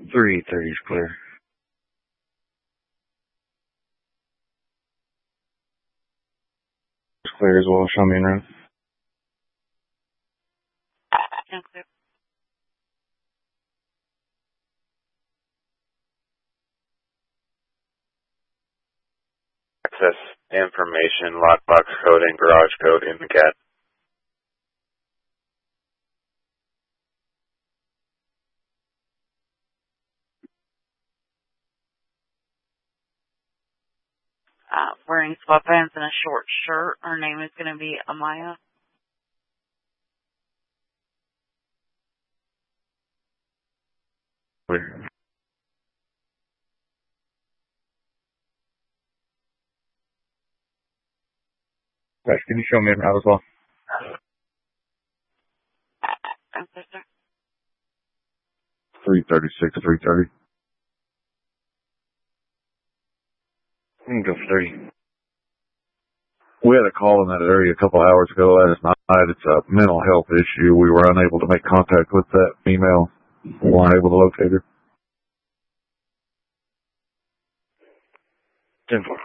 330 is clear. It's clear as well. Show me en route. Clear. Access information, lockbox code, and garage code in the CAD. Wearing sweatpants and a short shirt. Her name is going to be Amaya. Clear. Guys, can you show me en route as well? Yes, sir. 336, 330. We can go for 30. We had a call in that area a couple hours ago last night. It's a mental health issue. We were unable to make contact with that female. We weren't able to locate her. 10-4.